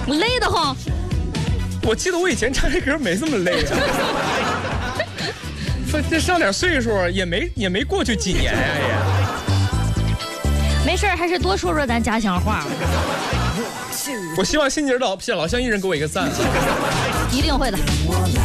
累得慌。 我记得我以前唱这歌没这么累啊。这上点岁数也没过去几年呀也。 没事，还是多说说咱家乡话。 我希望新年老乡艺人给我一个赞啊！ 一定会的。